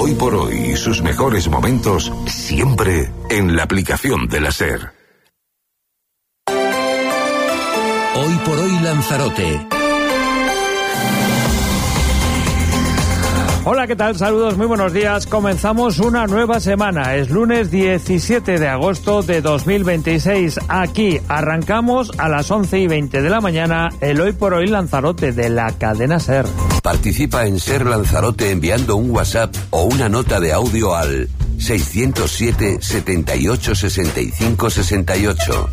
Hoy por hoy y sus mejores momentos siempre en la aplicación de la SER. Hoy por hoy Lanzarote. Hola, ¿qué tal? Saludos, muy buenos días. Comenzamos una nueva semana. Es lunes 17 de agosto de 2026. Aquí arrancamos a las 11:20 de la mañana el Hoy por Hoy Lanzarote de la cadena SER. Participa en SER Lanzarote enviando un WhatsApp o una nota de audio al 607 78 65 68.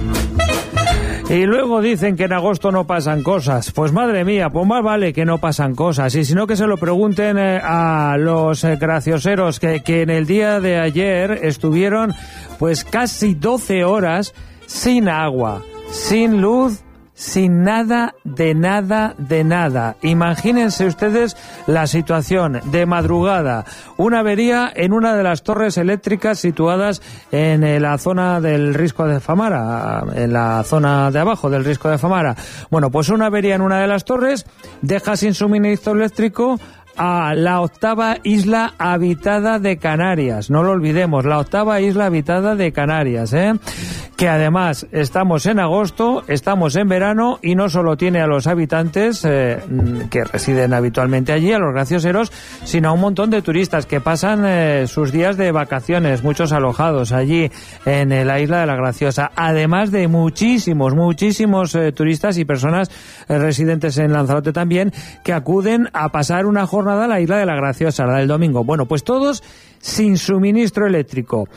Y luego dicen que en agosto no pasan cosas. Pues madre mía, pues más vale que no pasan cosas. Y si no, que se lo pregunten a los gracioseros que en el día de ayer estuvieron pues casi 12 horas sin agua, sin luz, sin nada, de nada, de nada. Imagínense ustedes la situación de madrugada. Una avería en una de las torres eléctricas situadas en la zona del Risco de Famara, en la zona de abajo del Risco de Famara. Bueno, pues una avería en una de las torres deja sin suministro eléctrico a la octava isla habitada de Canarias. No lo olvidemos, la octava isla habitada de Canarias, que además estamos en agosto, estamos en verano y no solo tiene a los habitantes que residen habitualmente allí, a los gracioseros, sino a un montón de turistas que pasan sus días de vacaciones, muchos alojados allí en la isla de la Graciosa, además de muchísimos turistas y personas residentes en Lanzarote también, que acuden a pasar una jornada a la isla de la Graciosa, la del domingo. Bueno, pues todos sin suministro eléctrico.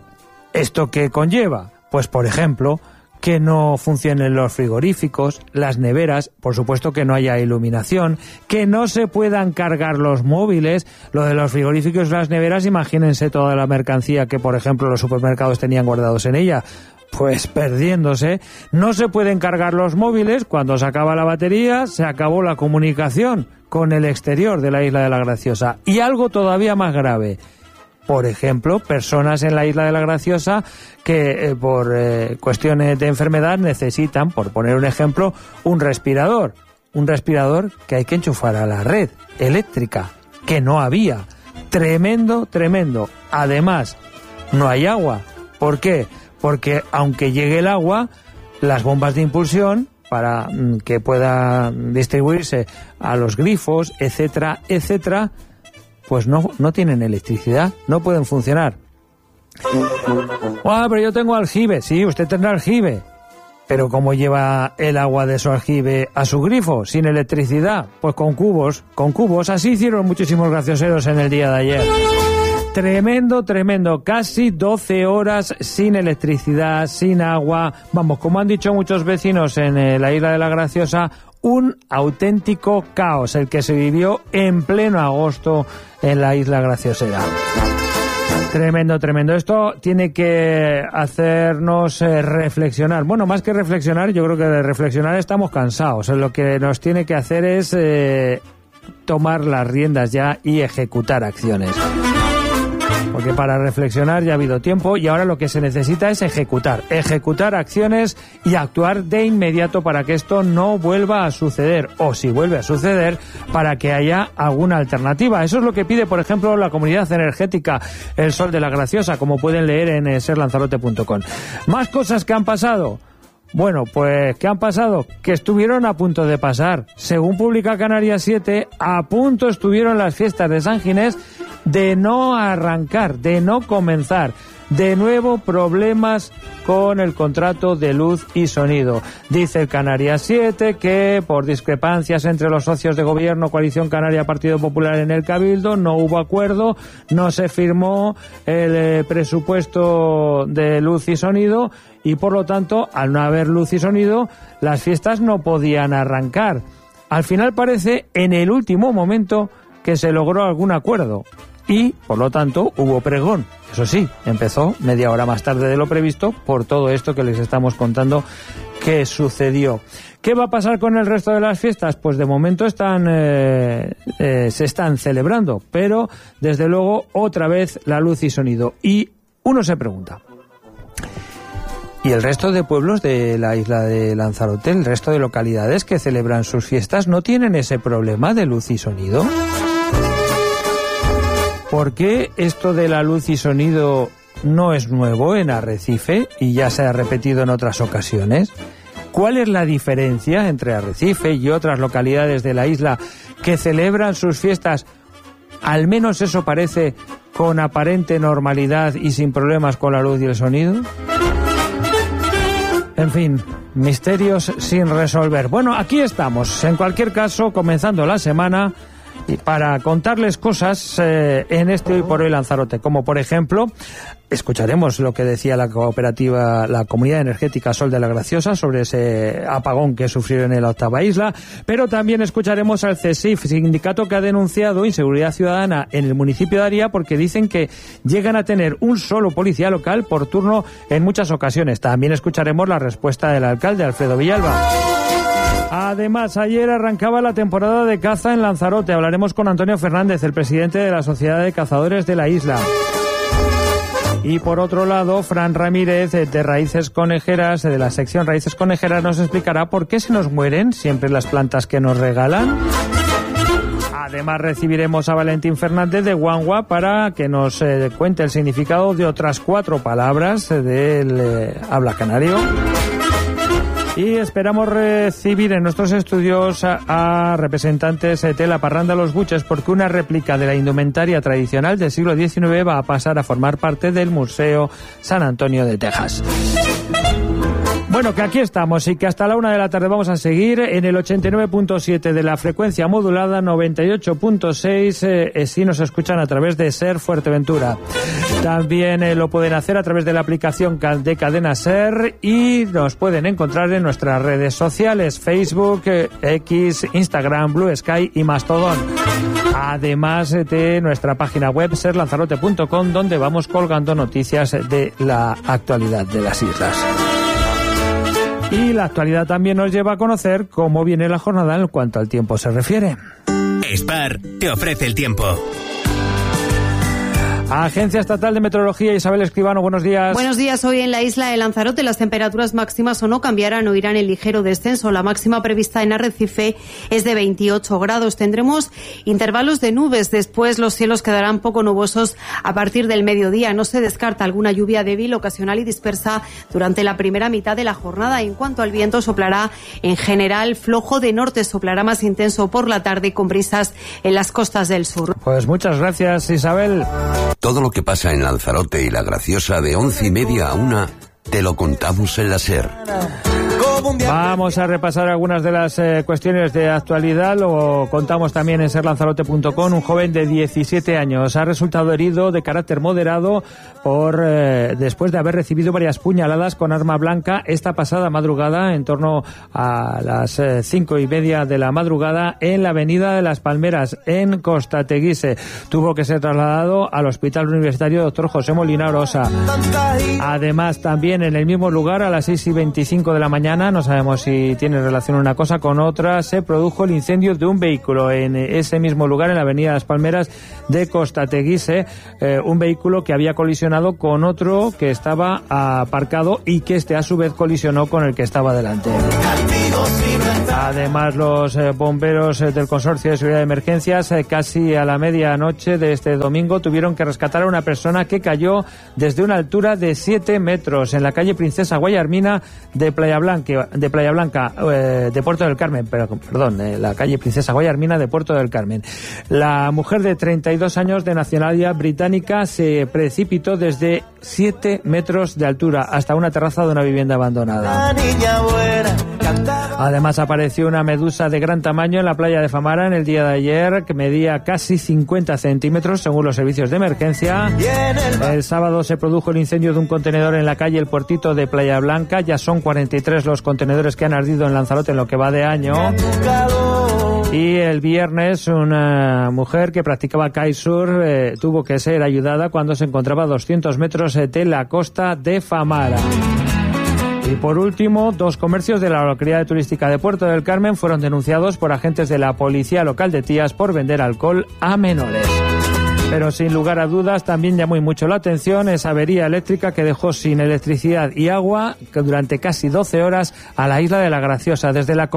¿Esto qué conlleva? Pues, por ejemplo, que no funcionen los frigoríficos, las neveras, por supuesto que no haya iluminación, que no se puedan cargar los móviles. Lo de los frigoríficos y las neveras, imagínense toda la mercancía que, por ejemplo, los supermercados tenían guardados en ella, pues perdiéndose. No se pueden cargar los móviles, cuando se acaba la batería, se acabó la comunicación con el exterior de la isla de la Graciosa. Y algo todavía más grave. Por ejemplo, personas en la isla de la Graciosa que por cuestiones de enfermedad necesitan, por poner un ejemplo, un respirador que hay que enchufar a la red eléctrica, que no había. Tremendo. Además, no hay agua. ¿Por qué? Porque aunque llegue el agua, las bombas de impulsión, para que pueda distribuirse a los grifos, etcétera, pues no tienen electricidad, no pueden funcionar. Pero yo tengo aljibe. Sí, usted tendrá aljibe. Pero ¿cómo lleva el agua de su aljibe a su grifo sin electricidad? Pues con cubos. Así hicieron muchísimos gracioseros en el día de ayer. Tremendo. Casi 12 horas sin electricidad, sin agua. Vamos, como han dicho muchos vecinos en la isla de la Graciosa, un auténtico caos el que se vivió en pleno agosto en la isla Graciosera. Tremendo. Esto tiene que hacernos reflexionar. Bueno, más que reflexionar, yo creo que de reflexionar estamos cansados. Lo que nos tiene que hacer es tomar las riendas ya y ejecutar acciones. Porque para reflexionar ya ha habido tiempo y ahora lo que se necesita es ejecutar acciones y actuar de inmediato para que esto no vuelva a suceder, o si vuelve a suceder, para que haya alguna alternativa. Eso es lo que pide, por ejemplo, la comunidad energética El Sol de la Graciosa, como pueden leer en serlanzarote.com. Más cosas que han pasado. Bueno, pues ¿qué han pasado? Que estuvieron a punto de pasar. Según publica Canarias 7, a punto estuvieron las fiestas de San Ginés de no arrancar, de no comenzar. De nuevo problemas con el contrato de luz y sonido. Dice el Canarias 7 que por discrepancias entre los socios de gobierno, Coalición Canaria, Partido Popular en el Cabildo, no hubo acuerdo, no se firmó el presupuesto de luz y sonido y por lo tanto, al no haber luz y sonido, las fiestas no podían arrancar. Al final parece en el último momento que se logró algún acuerdo. Y, por lo tanto, hubo pregón. Eso sí, empezó media hora más tarde de lo previsto por todo esto que les estamos contando que sucedió. ¿Qué va a pasar con el resto de las fiestas? Pues de momento se están celebrando, pero desde luego otra vez la luz y sonido. Y uno se pregunta, ¿y el resto de pueblos de la isla de Lanzarote, el resto de localidades que celebran sus fiestas, no tienen ese problema de luz y sonido? ¿por qué esto de la luz y sonido no es nuevo en Arrecife y ya se ha repetido en otras ocasiones? ¿Cuál es la diferencia entre Arrecife y otras localidades de la isla que celebran sus fiestas, al menos eso parece, con aparente normalidad y sin problemas con la luz y el sonido? En fin, misterios sin resolver. Bueno, aquí estamos, en cualquier caso, comenzando la semana y para contarles cosas en este Hoy por Hoy Lanzarote, como por ejemplo, escucharemos lo que decía la cooperativa, la Comunidad Energética Sol de la Graciosa sobre ese apagón que sufrieron en la octava isla, pero también escucharemos al CESIF, sindicato que ha denunciado inseguridad ciudadana en el municipio de Aria porque dicen que llegan a tener un solo policía local por turno en muchas ocasiones. También escucharemos la respuesta del alcalde, Alfredo Villalba. Además, ayer arrancaba la temporada de caza en Lanzarote. Hablaremos con Antonio Fernández, el presidente de la Sociedad de Cazadores de la isla. Y por otro lado, Fran Ramírez, de Raíces Conejeras, de la sección Raíces Conejeras, nos explicará por qué se nos mueren siempre las plantas que nos regalan. Además, recibiremos a Valentín Fernández de Guangua para que nos cuente el significado de otras 4 palabras del habla canario. Y esperamos recibir en nuestros estudios a representantes de la parranda Los Buches, porque una réplica de la indumentaria tradicional del siglo XIX va a pasar a formar parte del Museo San Antonio de Texas. Bueno, que aquí estamos y que hasta la 1 de la tarde vamos a seguir en el 89.7 de la frecuencia modulada, 98.6 si nos escuchan a través de SER Fuerteventura. También lo pueden hacer a través de la aplicación de Cadena SER y nos pueden encontrar en nuestras redes sociales, Facebook, X, Instagram, Blue Sky y Mastodon. Además de nuestra página web serlanzarote.com, donde vamos colgando noticias de la actualidad de las islas. Y la actualidad también nos lleva a conocer cómo viene la jornada en cuanto al tiempo se refiere. Spar te ofrece el tiempo. Agencia Estatal de Meteorología, Isabel Escribano, buenos días. Buenos días. Hoy en la isla de Lanzarote las temperaturas máximas o no cambiarán o irán en ligero descenso. La máxima prevista en Arrecife es de 28 grados. Tendremos intervalos de nubes. Después los cielos quedarán poco nubosos a partir del mediodía. No se descarta alguna lluvia débil, ocasional y dispersa durante la primera mitad de la jornada. En cuanto al viento, soplará en general flojo de norte. Soplará más intenso por la tarde con brisas en las costas del sur. Pues muchas gracias, Isabel. Todo lo que pasa en Lanzarote y La Graciosa de 11:30 a 1 te lo contamos en la SER. Vamos a repasar algunas de las cuestiones de actualidad. Lo contamos también en serlanzarote.com. Un joven de 17 años ha resultado herido de carácter moderado después de haber recibido varias puñaladas con arma blanca esta pasada madrugada, en torno a las 5:30 de la madrugada, en la avenida de Las Palmeras, en Costa Teguise. Tuvo que ser trasladado al Hospital Universitario Dr. José Molina Orosa. Además, también en el mismo lugar, a las 6:25 de la mañana, no sabemos si tiene relación una cosa con otra, se produjo el incendio de un vehículo en ese mismo lugar, en la avenida Las Palmeras de Costa Teguise, un vehículo que había colisionado con otro que estaba aparcado y que a su vez colisionó con el que estaba delante. Además, los bomberos del Consorcio de Seguridad de Emergencias, casi a la medianoche de este domingo, tuvieron que rescatar a una persona que cayó desde una altura de 7 metros en la calle Princesa Guayarmina de Playa Blanca, de Puerto del Carmen, la calle Princesa Guayarmina de Puerto del Carmen. La mujer de 32 años de nacionalidad británica se precipitó desde 7 metros de altura hasta una terraza de una vivienda abandonada. Además, apareció una medusa de gran tamaño en la playa de Famara en el día de ayer, que medía casi 50 centímetros según los servicios de emergencia. El sábado se produjo el incendio de un contenedor en la calle El Puertito de Playa Blanca. Ya son 43 los contenedores que han ardido en Lanzarote en lo que va de año. Y el viernes una mujer que practicaba kitesurf tuvo que ser ayudada cuando se encontraba a 200 metros de la costa de Famara. Y por último, 2 comercios de la localidad turística de Puerto del Carmen fueron denunciados por agentes de la policía local de Tías por vender alcohol a menores. Pero sin lugar a dudas también llamó mucho la atención esa avería eléctrica que dejó sin electricidad y agua durante casi 12 horas a la isla de La Graciosa. Desde la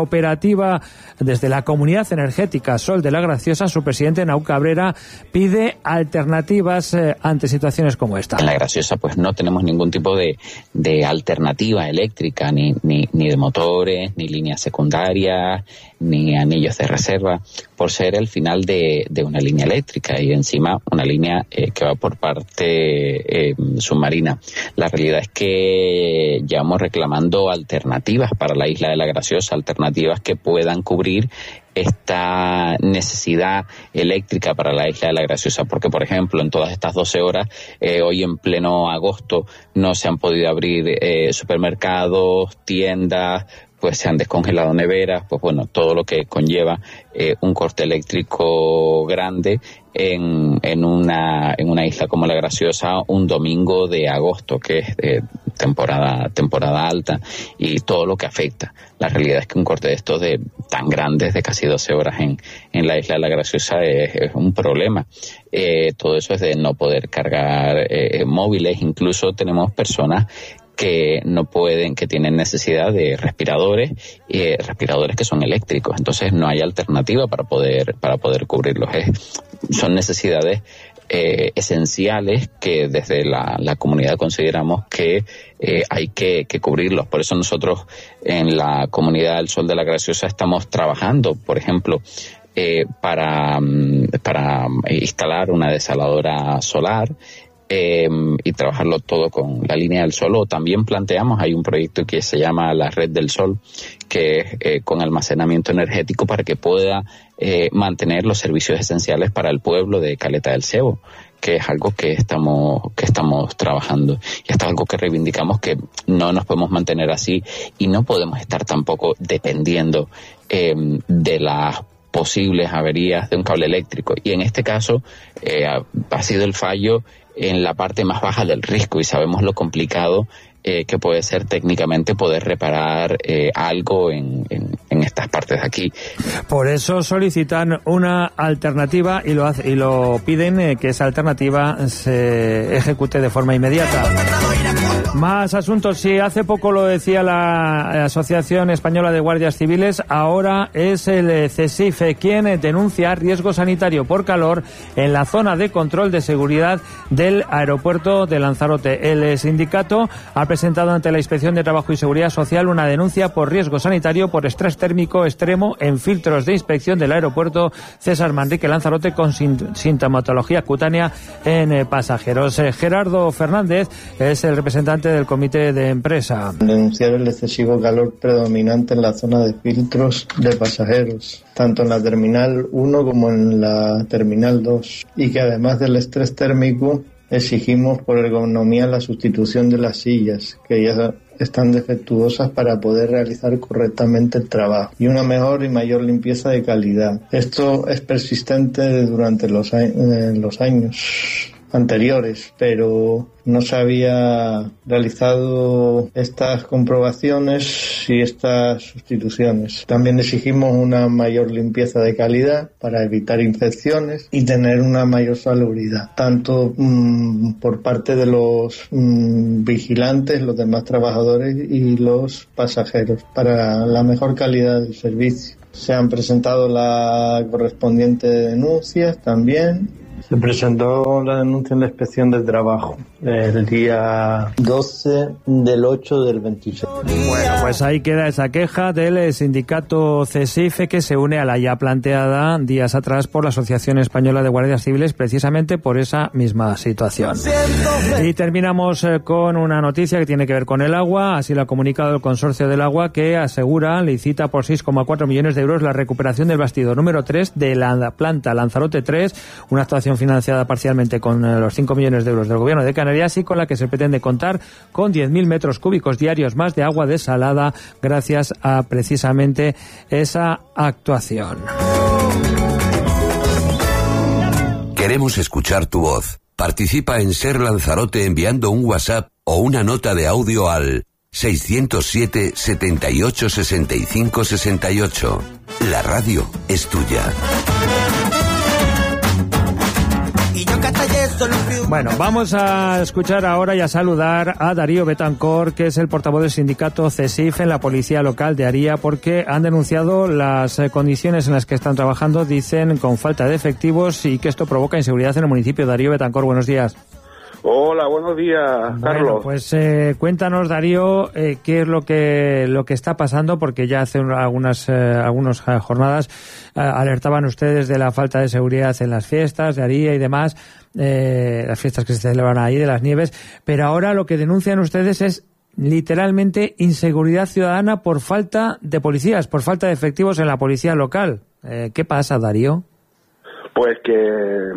Comunidad Energética Sol de La Graciosa, su presidente Nau Cabrera pide alternativas ante situaciones como esta. En La Graciosa pues no tenemos ningún tipo de alternativa eléctrica, ni de motores, ni líneas secundarias, ni anillos de reserva, por ser el final de una línea eléctrica y encima una línea que va por parte submarina. La realidad es que llevamos reclamando alternativas para la isla de La Graciosa, alternativas que puedan cubrir esta necesidad eléctrica para la isla de La Graciosa, porque por ejemplo en todas estas 12 horas, hoy en pleno agosto, no se han podido abrir supermercados, tiendas, pues se han descongelado neveras, pues bueno, todo lo que conlleva un corte eléctrico grande en una isla como La Graciosa un domingo de agosto, que es temporada alta, y todo lo que afecta. La realidad es que un corte de estos tan grandes, de casi 12 horas en la isla de La Graciosa es un problema. Todo eso es de no poder cargar móviles. Incluso tenemos personas que no pueden, que tienen necesidad de respiradores que son eléctricos, entonces no hay alternativa para poder cubrirlos. Son necesidades esenciales que desde la comunidad consideramos que hay que cubrirlos. Por eso nosotros en la comunidad del Sol de La Graciosa estamos trabajando, por ejemplo, para instalar una desaladora solar, y trabajarlo todo con la línea del sol. O también planteamos, hay un proyecto que se llama la Red del Sol, que es con almacenamiento energético para que pueda mantener los servicios esenciales para el pueblo de Caleta del Cebo, que es algo que estamos trabajando. Y esto es algo que reivindicamos, que no nos podemos mantener así y no podemos estar tampoco dependiendo de las posibles averías de un cable eléctrico. Y en este caso ha sido el fallo en la parte más baja del risco, y sabemos lo complicado que puede ser técnicamente poder reparar algo en estas partes de aquí. Por eso solicitan una alternativa y lo piden que esa alternativa se ejecute de forma inmediata. Más asuntos. Sí, hace poco lo decía la Asociación Española de Guardias Civiles, ahora es el CESIF quien denuncia riesgo sanitario por calor en la zona de control de seguridad del aeropuerto de Lanzarote. El sindicato ha presentado ante la Inspección de Trabajo y Seguridad Social una denuncia por riesgo sanitario por estrés térmico extremo en filtros de inspección del aeropuerto César Manrique Lanzarote con sintomatología cutánea en pasajeros. Gerardo Fernández es el representante del comité de empresa. Denunciar el excesivo calor predominante en la zona de filtros de pasajeros, tanto en la Terminal 1 como en la Terminal 2, y que además del estrés térmico exigimos por ergonomía la sustitución de las sillas, que ya están defectuosas, para poder realizar correctamente el trabajo, y una mejor y mayor limpieza de calidad. Esto es persistente durante los años anteriores, pero no se había realizado estas comprobaciones y estas sustituciones. También exigimos una mayor limpieza de calidad para evitar infecciones y tener una mayor salubridad, tanto por parte de los vigilantes, los demás trabajadores y los pasajeros, para la mejor calidad del servicio. Se han presentado la correspondiente denuncias también. Se presentó la denuncia en la Inspección de Trabajo el día 12 del 8 del 26. Bueno, pues ahí queda esa queja del sindicato CESIF, que se une a la ya planteada días atrás por la Asociación Española de Guardias Civiles, precisamente por esa misma situación. Y terminamos con una noticia que tiene que ver con el agua. Así lo ha comunicado el Consorcio del Agua, que asegura, licita por 6,4 millones de euros la recuperación del bastidor número 3 de la planta Lanzarote 3, una actuación financiada parcialmente con los 5 millones de euros del Gobierno de Canarias, y con la que se pretende contar con 10.000 metros cúbicos diarios más de agua desalada gracias a precisamente esa actuación. Queremos escuchar tu voz. Participa en Ser Lanzarote enviando un WhatsApp o una nota de audio al 607 78 65 68. La radio es tuya. Y yo Bueno, vamos a escuchar ahora y a saludar a Darío Betancor, que es el portavoz del sindicato CESIF en la policía local de Aría, porque han denunciado las condiciones en las que están trabajando, dicen, con falta de efectivos y que esto provoca inseguridad en el municipio. Darío Betancor, buenos días. Hola, buenos días, Carlos. Bueno, pues cuéntanos, Darío, qué es lo que está pasando, porque ya hace algunas jornadas alertaban ustedes de la falta de seguridad en las fiestas de Aría y demás, las fiestas que se celebran ahí, de las nieves, pero ahora lo que denuncian ustedes es literalmente inseguridad ciudadana por falta de policías, por falta de efectivos en la policía local. ¿Qué pasa, Darío? Pues que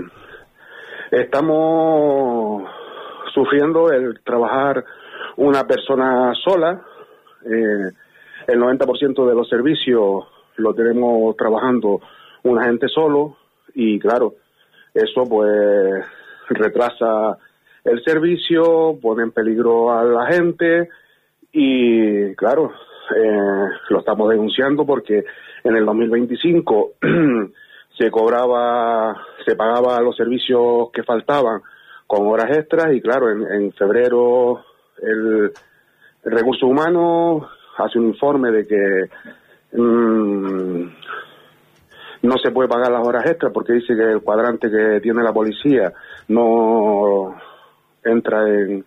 estamos sufriendo el trabajar una persona sola. El 90% de los servicios lo tenemos trabajando un agente solo y claro, eso pues retrasa el servicio, pone en peligro a la gente y claro, lo estamos denunciando porque en el 2025 se pagaba los servicios que faltaban con horas extras y claro, en febrero el Recursos Humanos hace un informe de que no se puede pagar las horas extras porque dice que el cuadrante que tiene la policía no entra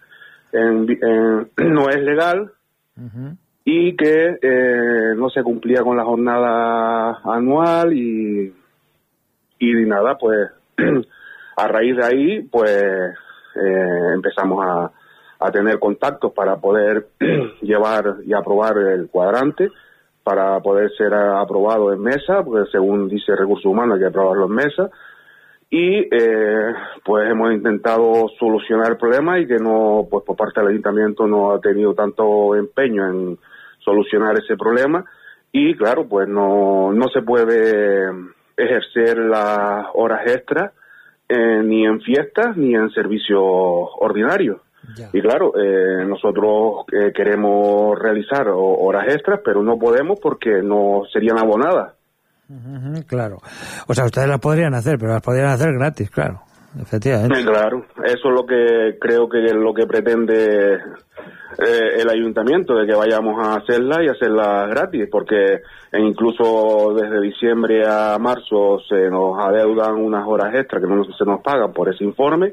no es legal. Uh-huh. Y que no se cumplía con la jornada anual y nada, pues a raíz de ahí pues empezamos a tener contactos para poder llevar y aprobar el cuadrante para poder ser aprobado en mesa, porque según dice Recursos Humanos hay que aprobarlo en mesa y pues hemos intentado solucionar el problema y que no, pues por parte del ayuntamiento no ha tenido tanto empeño en solucionar ese problema y claro, pues no se puede ejercer las horas extras ni en fiestas ni en servicios ordinarios. Ya. Y claro, nosotros queremos realizar horas extras, pero no podemos porque no serían abonadas. Uh-huh, claro. O sea, ustedes las podrían hacer, pero las podrían hacer gratis, claro. Efectivamente. Claro, eso es lo que creo que es lo que pretende el ayuntamiento, de que vayamos a hacerla y hacerla gratis, porque incluso desde diciembre a marzo se nos adeudan unas horas extras que no se nos pagan por ese informe,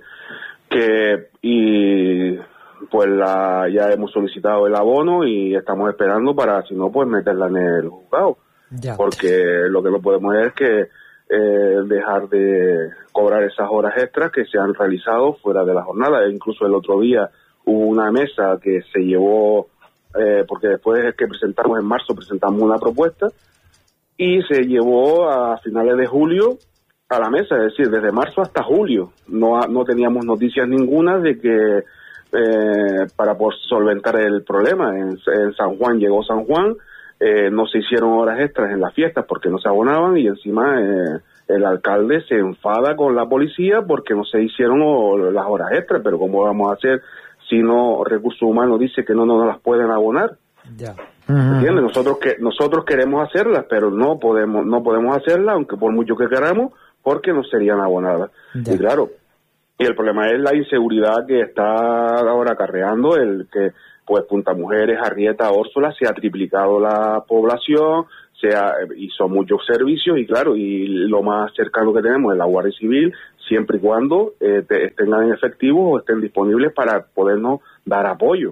y pues ya hemos solicitado el abono y estamos esperando para, si no, pues meterla en el juzgado. Ya. Porque lo que no podemos es que dejar de cobrar esas horas extras que se han realizado fuera de la jornada. Incluso el otro día hubo una mesa que se llevó, porque después es que presentamos en marzo, presentamos una propuesta y se llevó a finales de julio a la mesa, es decir, desde marzo hasta julio. No teníamos noticias ninguna de que para poder solventar el problema. En San Juan llegó San Juan, no se hicieron horas extras en las fiestas porque no se abonaban y encima el alcalde se enfada con la policía porque no se hicieron las horas extras, pero ¿cómo vamos a hacer si no Recursos Humanos dice que no nos las pueden abonar? Ya. ¿Entiendes? Nosotros queremos hacerlas, pero no podemos hacerlas, aunque por mucho que queramos, porque no serían abonadas. Ya. Y claro, y el problema es la inseguridad que está ahora acarreando el que pues Punta Mujeres, Arrieta, Órsola, se ha triplicado la población, y son muchos servicios, y claro, y lo más cercano que tenemos es la Guardia Civil, siempre y cuando estén en efectivo o estén disponibles para podernos dar apoyo.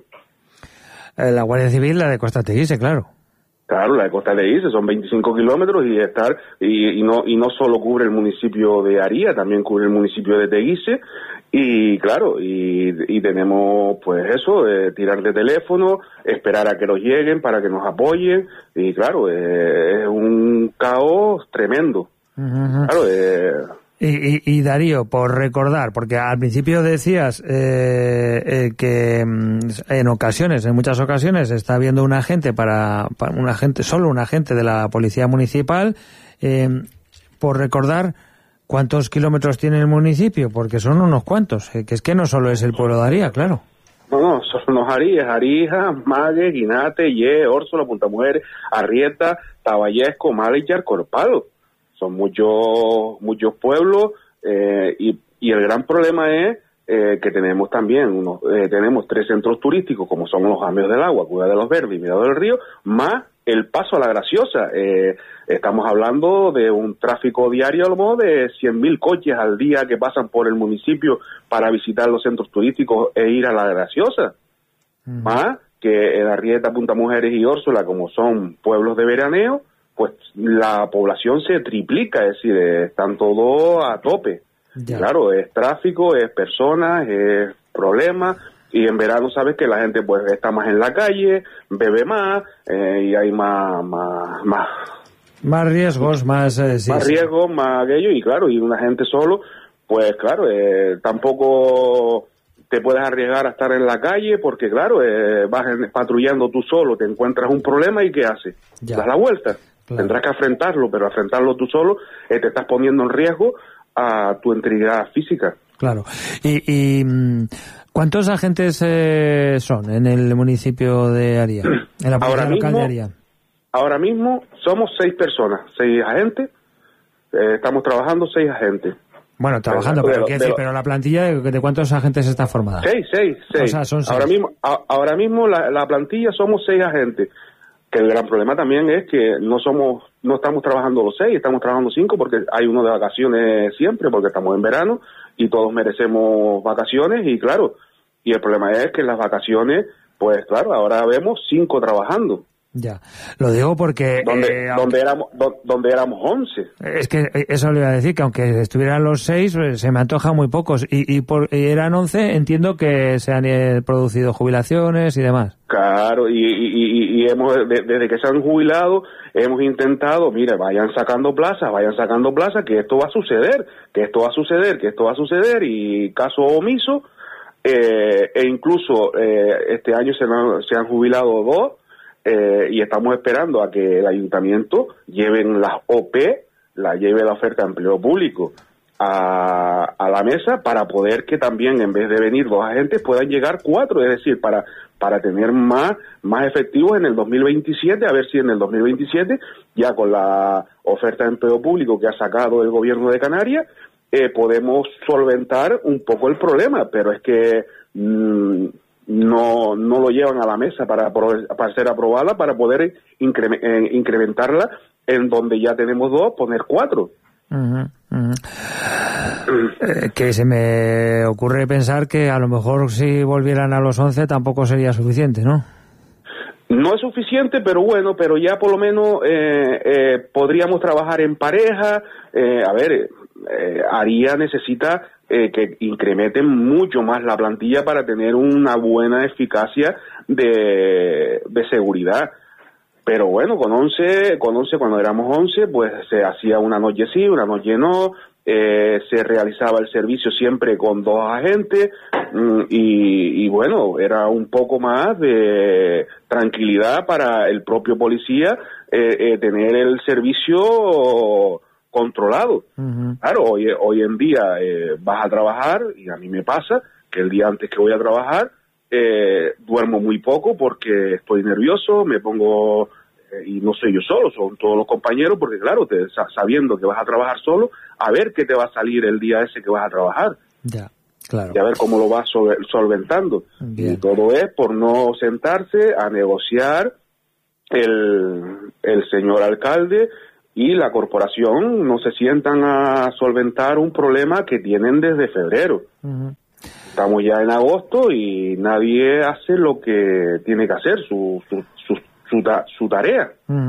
La Guardia Civil, la de Costa Teguise, claro. Claro, la de Costa Teguise, son 25 kilómetros y no solo cubre el municipio de Aría, también cubre el municipio de Teguise. Y claro, y tenemos pues eso, tirar de teléfono, esperar a que nos lleguen para que nos apoyen, y claro, es un caos tremendo. Uh-huh. Claro, y Darío, por recordar, porque al principio decías que en muchas ocasiones está habiendo un agente solo un agente de la policía municipal, por recordar, ¿cuántos kilómetros tiene el municipio? Porque son unos cuantos, que es que no solo es el pueblo de Aría, claro. No, son los Aríes, Arija, Mague, Guinate, Ye, Órsola, Punta Mujeres, Arrieta, Taballesco, Male y Yarcorpado. Son muchos pueblos, y Y el gran problema es que tenemos también tenemos 3 centros turísticos, como son los Jameos del Agua, Cueva de los Verdes y Mirador del Río, más el Paso a la Graciosa. Estamos hablando de un tráfico diario a lo mejor de 100.000 coches al día que pasan por el municipio para visitar los centros turísticos e ir a la Graciosa. Más que en Arrieta, Punta Mujeres y Órsola, como son pueblos de veraneo, pues la población se triplica, es decir, están todos a tope. Ya. Claro, es tráfico, es personas, es problemas, y en verano sabes que la gente pues está más en la calle, bebe más, y hay más riesgos, más riesgos, más aquello, y claro, y una gente solo, pues claro, tampoco te puedes arriesgar a estar en la calle, porque claro, vas patrullando tú solo, te encuentras un problema y ¿qué haces? Ya. Das la vuelta. Claro. Tendrás que afrontarlo, pero afrontarlo tú solo te estás poniendo en riesgo a tu integridad física. Claro. ¿Y cuántos agentes son en el municipio de Aría? En la policía local de Aría. Ahora mismo somos 6 personas, 6 agentes. Estamos trabajando 6 agentes. Bueno, trabajando, pero la plantilla ¿de cuántos agentes está formada? 6. O sea, son 6. Ahora mismo la plantilla somos 6 agentes. Que el gran problema también es que no estamos trabajando los 6, estamos trabajando 5 porque hay uno de vacaciones siempre, porque estamos en verano y todos merecemos vacaciones y claro, y el problema es que en las vacaciones, pues claro, ahora vemos 5 trabajando. Ya, lo digo porque... donde éramos 11. Es que eso le iba a decir, que aunque estuvieran los 6, se me antoja muy pocos. Y eran 11, entiendo que se han producido jubilaciones y demás. Claro, y hemos desde que se han jubilado, hemos intentado, mire, vayan sacando plazas, que esto va a suceder, y caso omiso, e incluso este año se han jubilado 2, y estamos esperando a que el ayuntamiento lleve las OP, lleve la oferta de empleo público a la mesa para poder que también, en vez de venir 2 agentes, puedan llegar 4, es decir, para tener más efectivos en el 2027, a ver si en el 2027, ya con la oferta de empleo público que ha sacado el gobierno de Canarias, podemos solventar un poco el problema, pero es que no lo llevan a la mesa para ser aprobada, para poder incrementarla en donde ya tenemos 2, poner 4. Que se me ocurre pensar que a lo mejor si volvieran a los 11 tampoco sería suficiente, ¿no? No es suficiente, pero bueno, pero ya por lo menos podríamos trabajar en pareja. Aría necesita que incrementen mucho más la plantilla para tener una buena eficacia de seguridad. Pero bueno, con 11, cuando éramos 11, pues se hacía una noche sí, una noche no, se realizaba el servicio siempre con 2 agentes, y bueno, era un poco más de tranquilidad para el propio policía tener el servicio controlado. Claro, hoy en día vas a trabajar, y a mí me pasa que el día antes que voy a trabajar duermo muy poco porque estoy nervioso, me pongo, y no soy yo solo, son todos los compañeros, porque claro, sabiendo que vas a trabajar solo, a ver qué te va a salir el día ese que vas a trabajar. Ya, claro. Y a ver cómo lo vas solventando. Bien. Y todo es por no sentarse a negociar el señor alcalde y la corporación no se sientan a solventar un problema que tienen desde febrero. Estamos ya en agosto y nadie hace lo que tiene que hacer, su tarea.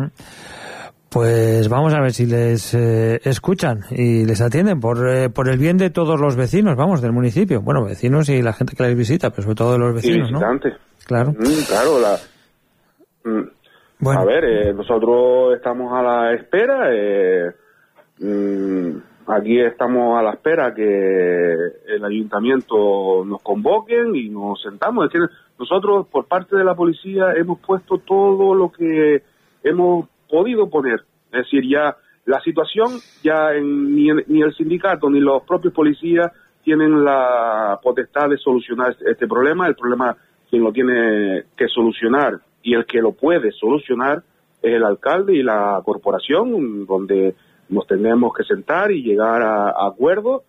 Pues vamos a ver si les escuchan y les atienden por el bien de todos los vecinos, del municipio. Bueno, vecinos y la gente que les visita, pero sobre todo de los vecinos, y visitantes. ¿no? Claro. Claro, bueno. A ver, nosotros estamos a la espera, aquí estamos a la espera que el ayuntamiento nos convoquen y nos sentamos. Es decir, nosotros por parte de la policía hemos puesto todo lo que hemos podido poner. Es decir, ya la situación, ya ni el sindicato ni los propios policías tienen la potestad de solucionar este problema. El problema, quien lo tiene que solucionar y el que lo puede solucionar es el alcalde y la corporación, donde nos tenemos que sentar y llegar a acuerdos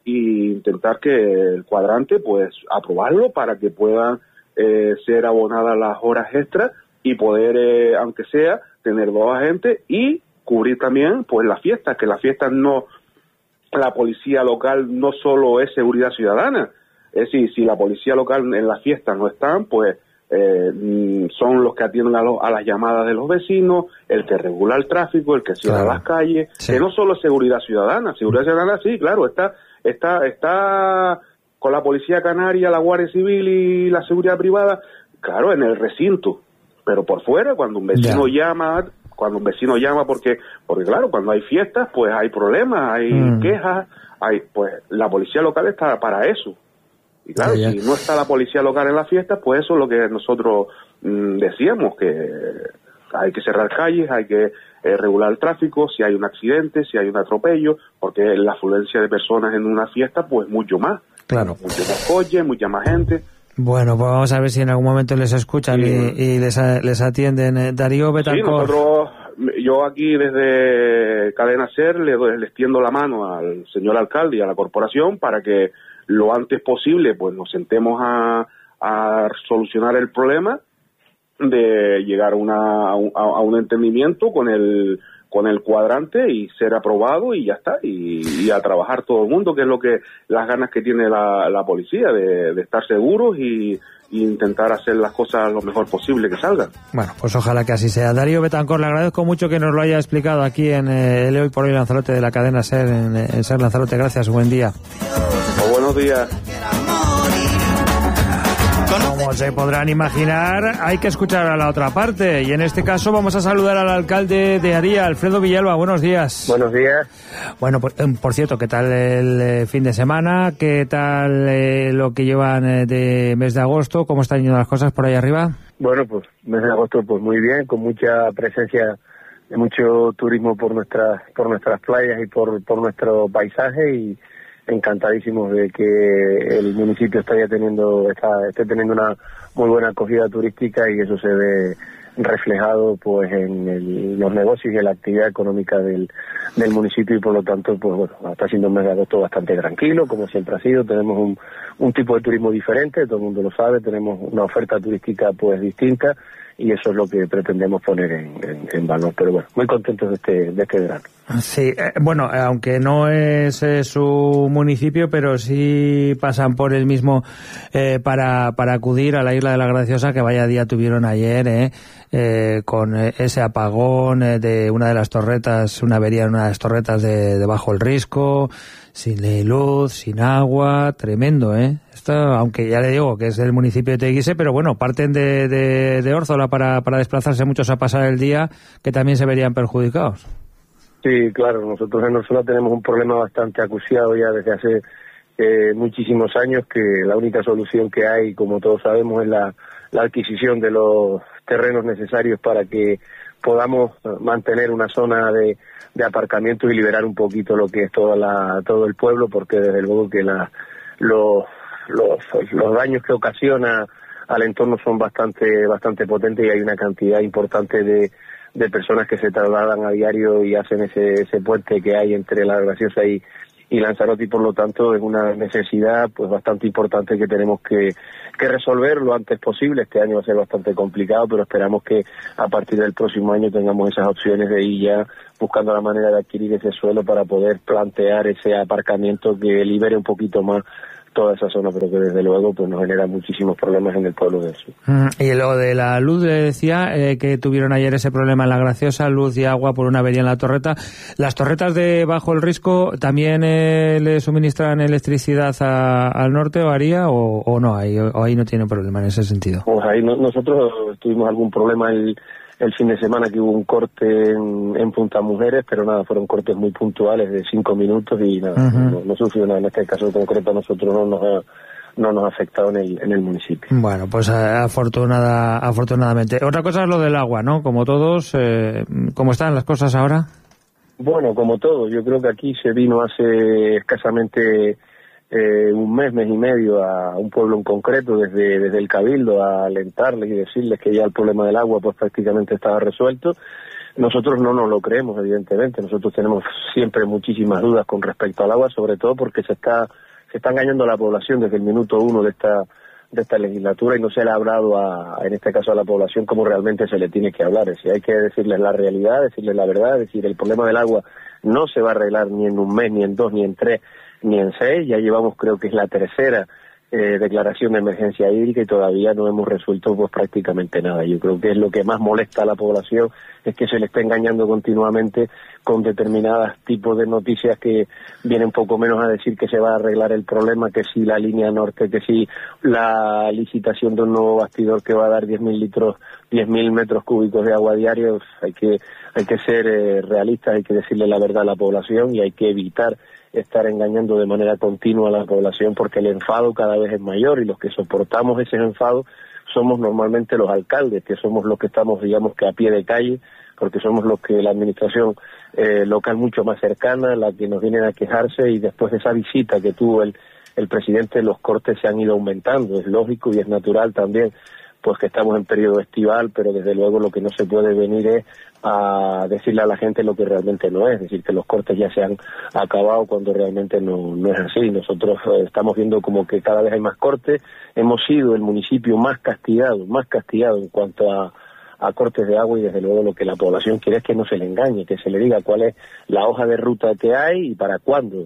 intentar que el cuadrante, pues, aprobarlo para que puedan ser abonadas las horas extras y poder, aunque sea, tener 2 agentes y cubrir también, pues, las fiestas, que las fiestas no, la policía local no solo es seguridad ciudadana, es decir, si la policía local en las fiestas no están, pues, son los que atienden a las llamadas de los vecinos, el que regula el tráfico, el que cierra las calles, que no solo es seguridad ciudadana sí, claro, está con la policía canaria, la Guardia Civil y la seguridad privada, claro, en el recinto, pero por fuera, cuando un vecino llama, porque claro, cuando hay fiestas, pues hay problemas, hay quejas, pues la policía local está para eso. Y claro, si no está la policía local en las fiestas, pues eso es lo que nosotros decíamos, que hay que cerrar calles, hay que regular el tráfico, si hay un accidente, si hay un atropello, porque la afluencia de personas en una fiesta, pues mucho más. Claro. Mucho más coches, mucha más gente. Bueno, pues vamos a ver si en algún momento les escuchan y les atienden. Darío Betancor. Sí, yo aquí desde Cadena SER les tiendo la mano al señor alcalde y a la corporación para que lo antes posible pues nos sentemos a solucionar el problema, de llegar a un entendimiento con el cuadrante y ser aprobado y ya está, y a trabajar todo el mundo, que es lo que las ganas que tiene la policía de estar seguros y intentar hacer las cosas lo mejor posible que salgan. Bueno, pues ojalá que así sea. Darío Betancor, le agradezco mucho que nos lo haya explicado aquí en el Hoy por Hoy Lanzarote de la cadena SER, en SER Lanzarote. Gracias, buen día. Buenos días. Como se podrán imaginar, hay que escuchar a la otra parte, y en este caso vamos a saludar al alcalde de Aría, Alfredo Villalba. Buenos días. Buenos días. Bueno, por cierto, ¿qué tal el fin de semana? ¿Qué tal lo que llevan de mes de agosto? ¿Cómo están yendo las cosas por ahí arriba? Bueno, pues mes de agosto pues muy bien, con mucha presencia de mucho turismo por nuestras playas y por nuestro paisaje, y encantadísimos de que el municipio esté teniendo una muy buena acogida turística, y eso se ve reflejado pues en los negocios y en la actividad económica del municipio, y por lo tanto pues bueno, está siendo un mes de agosto bastante tranquilo, como siempre ha sido. Tenemos un tipo de turismo diferente, todo el mundo lo sabe, tenemos una oferta turística pues distinta, y eso es lo que pretendemos poner en valor. Pero bueno, muy contentos de este verano. Sí, bueno, aunque no es su municipio, pero sí pasan por el mismo para acudir a la isla de la Graciosa, que vaya día tuvieron ayer, con ese apagón de una de las torretas, una avería en una de las torretas de Bajo el Risco, sin luz, sin agua, tremendo, Esto, aunque ya le digo que es del municipio de Teguise, pero bueno, parten de Órzola para desplazarse muchos a pasar el día, que también se verían perjudicados. Sí, claro, nosotros en Órzola tenemos un problema bastante acuciado ya desde hace muchísimos años, que la única solución que hay, como todos sabemos, es la adquisición de los terrenos necesarios para que podamos mantener una zona de aparcamiento y liberar un poquito lo que es todo el pueblo, porque desde luego que los daños que ocasiona al entorno son bastante potentes, y hay una cantidad importante de personas que se trasladan a diario y hacen ese puente que hay entre La Graciosa y Lanzarote, y por lo tanto es una necesidad pues bastante importante que tenemos que resolver lo antes posible. Este año va a ser bastante complicado, pero esperamos que a partir del próximo año tengamos esas opciones de ir ya buscando la manera de adquirir ese suelo para poder plantear ese aparcamiento que libere un poquito más toda esa zona, pero que desde luego pues nos genera muchísimos problemas en el pueblo de eso. Y lo de la luz, decía que tuvieron ayer ese problema en La Graciosa, luz y agua por una avería en la torreta. ¿Las torretas de Bajo el Risco también le suministran electricidad al norte o Aría, o no? Ahí no tienen problema en ese sentido. Pues ahí nosotros tuvimos algún problema el fin de semana, que hubo un corte en Punta Mujeres, pero nada, fueron cortes muy puntuales de 5 minutos y nada, no sufrió nada. En este caso concreto a nosotros no nos ha afectado en el municipio. Bueno, pues afortunadamente. Otra cosa es lo del agua, ¿no? Como todos, ¿cómo están las cosas ahora? Bueno, como todo, yo creo que aquí se vino hace escasamente un mes y medio a un pueblo en concreto desde el Cabildo a alentarles y decirles que ya el problema del agua pues prácticamente estaba resuelto. Nosotros no nos lo creemos, evidentemente. Nosotros tenemos siempre muchísimas dudas con respecto al agua, sobre todo porque se está engañando a la población desde el minuto 1 de esta legislatura, y no se le ha hablado en este caso a la población como realmente se le tiene que hablar. Es decir, hay que decirles la realidad, decirles la verdad, es decir, el problema del agua no se va a arreglar ni en un mes, ni en 2, ni en 3, ni en 6. Ya llevamos, creo que es la tercera declaración de emergencia hídrica y todavía no hemos resuelto pues prácticamente nada. Yo creo que es lo que más molesta a la población, es que se le está engañando continuamente con determinados tipos de noticias que vienen poco menos a decir que se va a arreglar el problema, que si la línea norte, que si la licitación de un nuevo bastidor que va a dar 10.000 metros cúbicos de agua diarios. Hay que ser realistas, hay que decirle la verdad a la población y hay que evitar estar engañando de manera continua a la población, porque el enfado cada vez es mayor y los que soportamos ese enfado somos normalmente los alcaldes, que somos los que estamos, digamos, que a pie de calle, porque somos los que la administración local mucho más cercana, la que nos vienen a quejarse, y después de esa visita que tuvo el presidente, los cortes se han ido aumentando. Es lógico y es natural también, pues que estamos en periodo estival, pero desde luego lo que no se puede venir es a decirle a la gente lo que realmente no es decir, que los cortes ya se han acabado cuando realmente no es así. Nosotros estamos viendo como que cada vez hay más cortes. Hemos sido el municipio más castigado en cuanto a cortes de agua, y desde luego lo que la población quiere es que no se le engañe, que se le diga cuál es la hoja de ruta que hay y para cuándo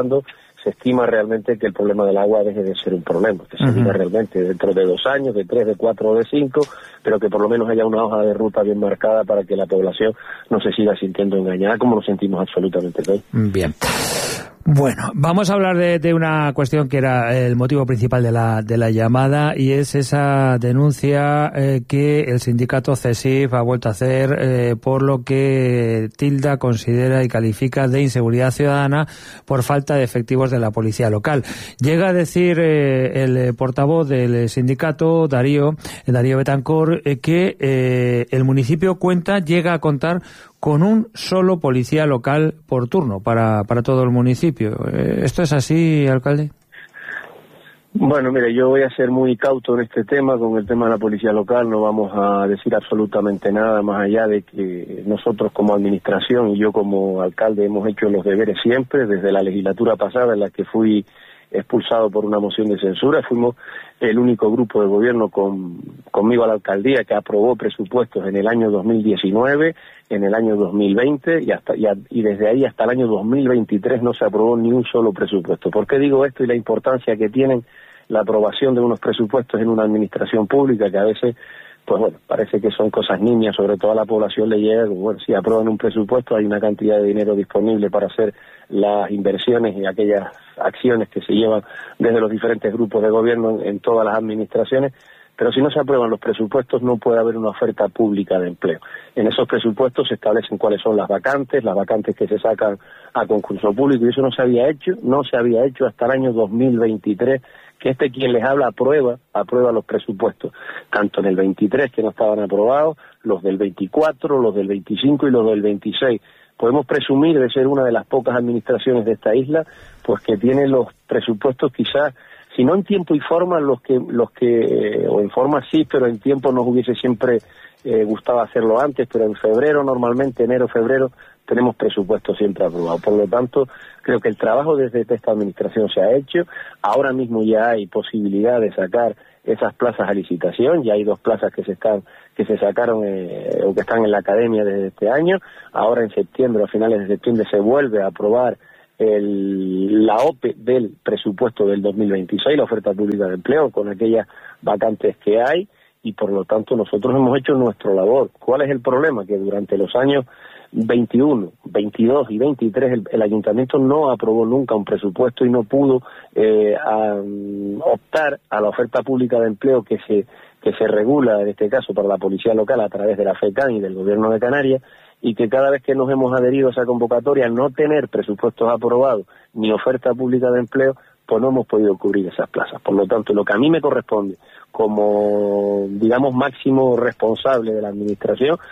se estima realmente que el problema del agua deje de ser un problema, que se diga realmente dentro de 2 años, de 3, de 4 o de 5, pero que por lo menos haya una hoja de ruta bien marcada para que la población no se siga sintiendo engañada como lo sentimos absolutamente todos. Bien. Bueno, vamos a hablar de una cuestión que era el motivo principal de la llamada, y es esa denuncia que el sindicato CESIF ha vuelto a hacer por lo que tilda, considera y califica de inseguridad ciudadana por falta de efectivos de la policía local. Llega a decir el portavoz del sindicato, Darío Betancourt, que el municipio llega a contar con un solo policía local por turno para todo el municipio. ¿Esto es así, alcalde? Bueno, mire, yo voy a ser muy cauto en este tema, con el tema de la policía local. No vamos a decir absolutamente nada más allá de que nosotros como administración y yo como alcalde hemos hecho los deberes siempre, desde la legislatura pasada en la que fui expulsado por una moción de censura. Fuimos el único grupo de gobierno conmigo a la alcaldía que aprobó presupuestos en el año 2019, en el año 2020 y desde ahí hasta el año 2023 no se aprobó ni un solo presupuesto. ¿Por qué digo esto y la importancia que tienen la aprobación de unos presupuestos en una administración pública, que a veces pues bueno, parece que son cosas niñas, sobre todo a la población le llega, bueno, si aprueban un presupuesto hay una cantidad de dinero disponible para hacer las inversiones y aquellas acciones que se llevan desde los diferentes grupos de gobierno en todas las administraciones, pero si no se aprueban los presupuestos no puede haber una oferta pública de empleo. En esos presupuestos se establecen cuáles son las vacantes que se sacan a concurso público, y eso no se había hecho hasta el año 2023, que quien les habla aprueba los presupuestos, tanto en el 23 que no estaban aprobados, los del 24, los del 25 y los del 26. Podemos presumir de ser una de las pocas administraciones de esta isla pues que tiene los presupuestos quizás, si no en tiempo y forma, los que o en forma sí, pero en tiempo nos hubiese siempre gustado hacerlo antes, pero en febrero, normalmente enero, febrero, tenemos presupuestos siempre aprobados. Por lo tanto, creo que el trabajo desde esta administración se ha hecho. Ahora mismo ya hay posibilidad de sacar esas plazas a licitación. Ya hay 2 plazas que se sacaron o que están en la academia desde este año. Ahora en septiembre, a finales de septiembre, se vuelve a aprobar la OPE del presupuesto del 2026, la oferta pública de empleo, con aquellas vacantes que hay, y por lo tanto nosotros hemos hecho nuestra labor. ¿Cuál es el problema? Que durante los años 21, 22 y 23 el ayuntamiento no aprobó nunca un presupuesto y no pudo optar a la oferta pública de empleo que se regula en este caso para la policía local a través de la FECAN y del gobierno de Canarias, y que cada vez que nos hemos adherido a esa convocatoria, no tener presupuestos aprobados ni oferta pública de empleo, pues no hemos podido cubrir esas plazas. Por lo tanto, lo que a mí me corresponde como, digamos, máximo responsable de la administración